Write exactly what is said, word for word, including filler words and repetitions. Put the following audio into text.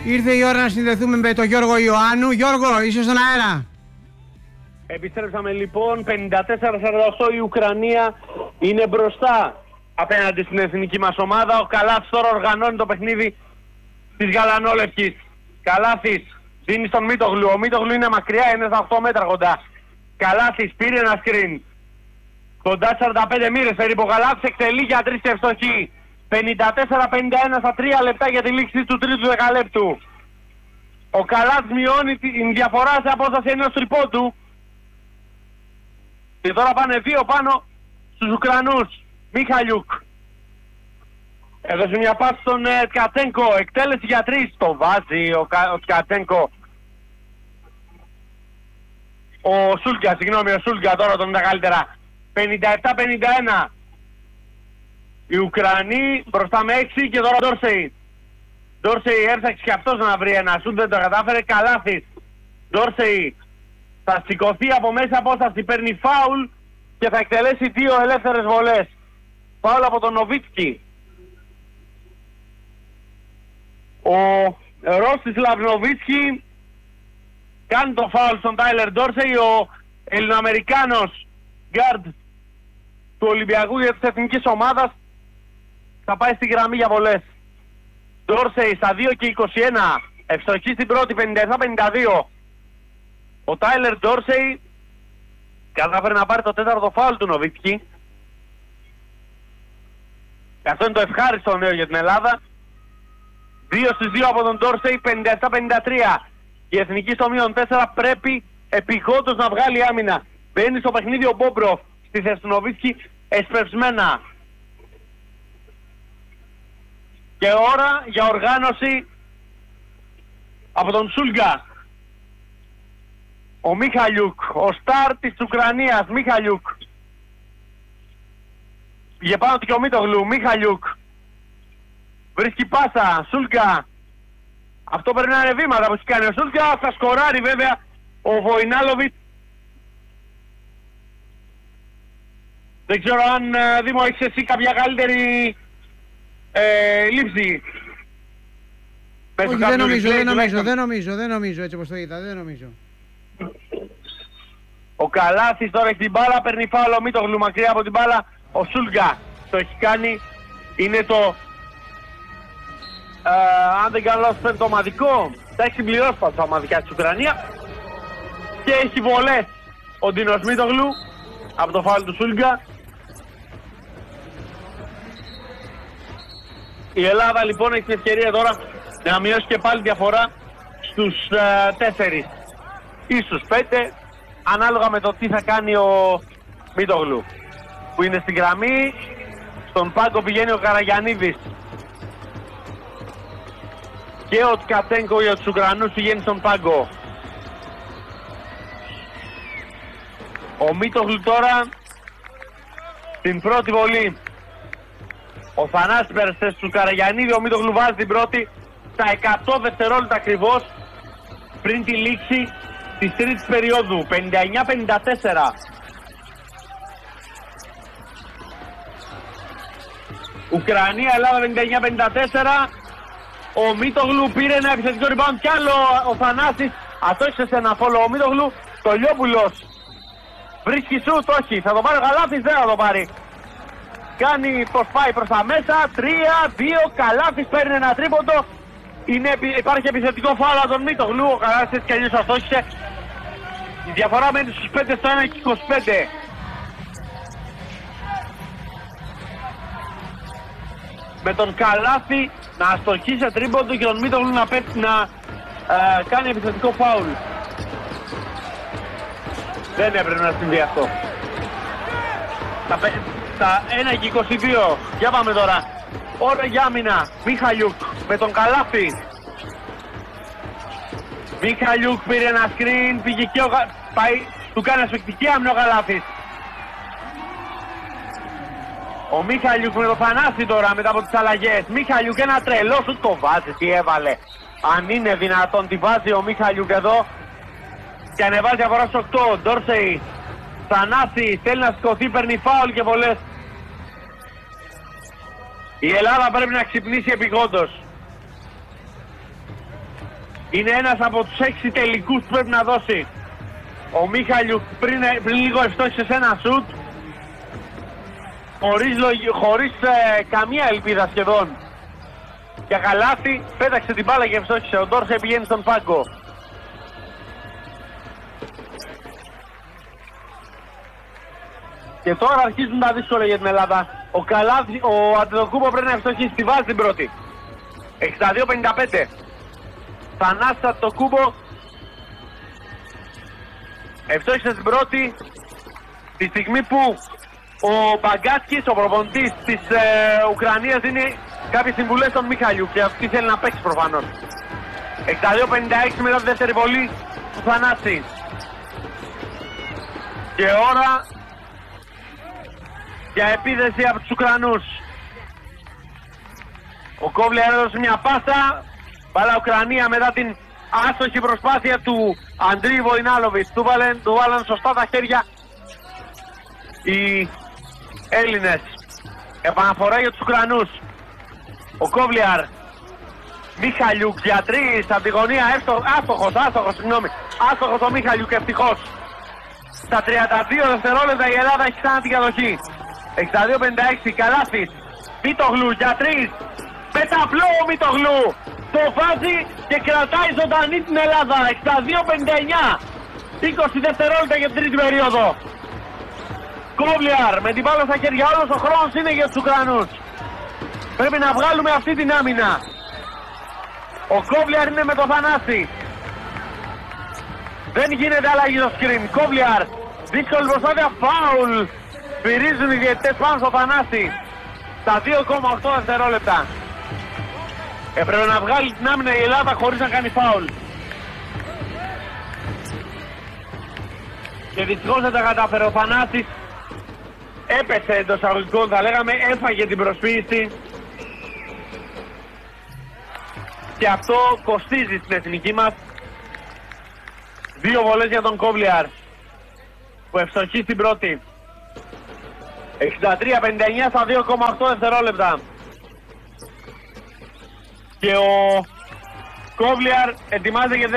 Ήρθε η ώρα να συνδεθούμε με τον Γιώργο Ιωάννου. Γιώργο, είσαι στον αέρα. Επιστρέψαμε λοιπόν, πενήντα τέσσερα σαράντα οκτώ η Ουκρανία είναι μπροστά απέναντι στην εθνική μας ομάδα. Ο Καλάθης τώρα οργανώνει το παιχνίδι της γαλανόλευκης. Καλάθης δίνει στον Μίτογλου, ο Μίτογλου είναι μακριά, είναι στα οκτώ μέτρα κοντά. Καλάθης πήρε ένα σκριν. Κοντά σαράντα πέντε μοίρες περίπου, ο Καλάθης εκτελεί για τρεις και ευστοχή. πενήντα τέσσερα πενήντα ένα στα τρία λεπτά για τη λήξη του τρίτου δεκαλέπτου. Ο Καλάθης μειώνει την διαφορά σε απόσταση ενός τρυπώτου. Και τώρα πάνε δύο πάνω στους Ουκρανούς. Μιχαλιούκ. Έδωσε μια πάση στον ε, Tkatchenko. Εκτέλεση για τρεις. Το βάζει ο, ο Tkatchenko. Ο Σούλγκα, συγγνώμη, ο Σούλγκα τώρα τον τα καλύτερα. πενήντα επτά πενήντα ένα. Οι Ουκρανοί μπροστά με έξι και τώρα Ντόρσεϊ. Ντόρσεϊ έψαξε και αυτός να βρει ένα σούτ, δεν το κατάφερε. Καλάθης. Ντόρσεϊ θα σηκωθεί από μέσα απόσταση, παίρνει φάουλ και θα εκτελέσει δύο ελεύθερες βολές. Φάουλ από τον Νοβίτσκι. Ο Ρόστισλαβ Νοβίτσκι κάνει το φάουλ στον Τάιλερ Ντόρσεϊ. Ο Ελληνοαμερικάνος γκάρντ του Ολυμπιακού για της εθνικής ομάδας θα πάει στη γραμμή για βολές. Ντόρσεϊ στα δύο και είκοσι ένα. Ευστοχή στην πρώτη, πενήντα επτά πενήντα δύο. Ο Τάιλερ Ντόρσεϊ κατάφερε να πάρει το τέταρτο φάουλ του Νοβίτσκι. Και αυτό είναι το ευχάριστο νέο για την Ελλάδα. δύο στις δύο από τον Ντόρσεϊ, πενήντα επτά πενήντα τρία. Η εθνική στο μείον τέσσερα πρέπει επιγόντως να βγάλει άμυνα. Μπαίνει στο παιχνίδι ο Μπόμπροφ στη θέση του Νοβίτσκι εσπευσμένα. Και ώρα για οργάνωση από τον Σούλγκα. Ο Μιχαλιούκ, ο στάρ της Ουκρανίας, Μιχαλιούκ. Πήγε πάνω του και ο Μίτογλου, Μιχαλιούκ. Βρίσκει πάσα, Σούλγκα. Αυτό πρέπει να είναι βήματα που έχει κάνει ο Σούλγκα. Θα σκοράρει βέβαια ο Βοϊνάλοβιτ. Δεν ξέρω αν Δήμο έχεις εσύ κάποια καλύτερη ε, λήψη. Όχι, δεν νομίζω, δεν νομίζω, δεν νομίζω, δεν νομίζω, έτσι όπως το είδα, δεν νομίζω. Ο Καλάθης τώρα έχει την μπάλα, παίρνει φάουλ ο Μίτογλου μακριά από την μπάλα. Ο Σούλγκα το έχει κάνει, είναι το ε, αν δεν κάνω λάθος πέμπτο ομαδικό. Θα έχει συμπληρώσει τα ομαδικά της Ουκρανία. Και έχει βολές ο Ντίνος Μίτογλου από το φάουλ του Σούλγκα. Η Ελλάδα λοιπόν έχει την ευκαιρία τώρα να μειώσει και πάλι διαφορά στους ε, τέσσερις ή στους πέντε, ανάλογα με το τι θα κάνει ο Μίτογλου, που είναι στην γραμμή. Στον πάγκο πηγαίνει ο Καραγιαννίδης και ο Tkatchenko για τους Ουκρανούς πηγαίνει στον πάγκο. Ο Μίτογλου τώρα στην πρώτη βολή. Ο Θανάσης πέρασε του Καραγιαννίδη, ο Μίτογλου βάζει την πρώτη στα εκατό δευτερόλεπτα ακριβώς πριν τη λήξη της τρίτης περίοδου. πενήντα εννιά πενήντα τέσσερα. Ουκρανία, Ελλάδα πενήντα εννιά πενήντα τέσσερα. Ο Μίτογλου πήρε ένα επιθετικό rebound κι άλλο ο Θανάσης. Αυτό έχει σε ένα φόλο ο Μίτογλου. Το Λιόπουλος βρίσκει σουτ, όχι, θα το πάρει ο Καλάθης, δεν θα το πάρει. Κάνει πως πάει προς τα μέσα, τρία δύο, Καλάθης παίρνει ένα τρίποντο. Είναι, υπάρχει επιθετικό φάουλ από τον Μίτογλου, ο Καλάθης έτσι κι αλλιώς αστόχησε. Η διαφορά μένει στους πέντε στο ένα και είκοσι πέντε. Με τον Καλάθη να αστοχεί σε τρίποντο και τον Μίτογλου να, πέτει, να ε, κάνει επιθετικό φάουλ. Δεν έπρεπε να συμβεί αυτό. Τα, τα ένα και είκοσι δύο. Για πάμε τώρα. Ώρα για άμυνα. Μιχαλιούκ με τον Καλάθη. Μιχαλιούκ πήρε ένα screen. Πήγε και ο πάει, του κάνει ασφικτική άμυνα ο Καλάθης. Ο Μιχαλιούκ με τον Θανάση τώρα μετά από τις αλλαγές. Μιχαλιούκ ένα τρελό σου το βάζει. Τι έβαλε. Αν είναι δυνατόν τη βάζει ο Μιχαλιούκ εδώ. Και ανεβάζει αγορά στους οκτώ. Ντόρσεϊ. Θανάση θέλει να σηκωθεί, παίρνει φάουλ και βολές. Η Ελλάδα πρέπει να ξυπνήσει επιγόντως. Είναι ένας από τους έξι τελικούς που πρέπει να δώσει. Ο Μίχαλιουκ πριν, πριν λίγο ευστόχησε σε ένα σουτ. Χωρίς, χωρίς ε, καμία ελπίδα σχεδόν για καλάθι, πέταξε την μπάλα και ευστόχησε. Ο Ντόρσεϊ πηγαίνει στον πάγκο. Και τώρα αρχίζουν τα δύσκολα για την Ελλάδα. Ο, Καλάθι, ο Αντετοκούμπο πρέπει να ευστοχίσει, τη βάζει την πρώτη. εξήντα δύο πενήντα πέντε. Θανάσης Αντετοκούμπο ευστόχισε την πρώτη τη στιγμή που ο Μπαγκάτσκης, ο προπονητής της ε, Ουκρανίας, δίνει κάποιες συμβουλές στον Μιχαλιούκ και αυτή θέλει να παίξει προφανώς. εξήντα δύο πενήντα έξι μετά τη δεύτερη βολή του Θανάση. Και ώρα για επίδεση από τους Ουκρανούς. Ο Κόβλιαρ έδωσε μια πάσα, μπάλα Ουκρανία μετά την άστοχη προσπάθεια του Αντρί Βοϊνάλοβιτς. Του βάλαν, του βάλαν σωστά τα χέρια οι Έλληνες. Επαναφορά για τους Ουκρανούς. Ο Κόβλιαρ, Μιχαλιούκ για τρεις από τη γωνία, άστοχος, άστοχος, συγγνώμη. Άστοχος ο Μιχαλιούκ, ευτυχώς. Στα τριάντα δύο δευτερόλεπτα η Ελλάδα έχει ξανά την κατοχή. εξήντα δύο πενήντα έξι, Καλάθης, Μητογλου για τρεις. Πεταπλό ο Μητογλου. Το βάζει και κρατάει ζωντανή την Ελλάδα. εξήντα δύο πενήντα εννιά. είκοσι δευτερόλεπτα για την τρίτη περίοδο. Κόβλιαρ με την μπάλα στα χέρια, όλος ο χρόνος είναι για τους Ουκρανούς. Πρέπει να βγάλουμε αυτή την άμυνα. Ο Κόβλιαρ είναι με το Θανάση. Δεν γίνεται αλλαγή στο screen. Κόβλιαρ, δύσκολη προσπάθεια, φάουλ. Πυρίζουν οι διαιτητές πάνω στο Θανάση. Στα δύο κόμμα οκτώ δευτερόλεπτα. Έπρεπε να βγάλει την άμυνα η Ελλάδα χωρίς να κάνει φάουλ. Και δυστυχώς δεν τα κατάφερε. Ο Θανάσης έπεσε εντός αγωγικών, θα λέγαμε, έφαγε την προσποίηση. Και αυτό κοστίζει στην εθνική μας. Δύο βολές για τον Κόβλιαρ που ευστοχεί στην πρώτη. εξήντα τρία πενήντα εννιά στα δύο κόμμα οκτώ δευτερόλεπτα. Και ο Κόβλιαρ ετοιμάζεται για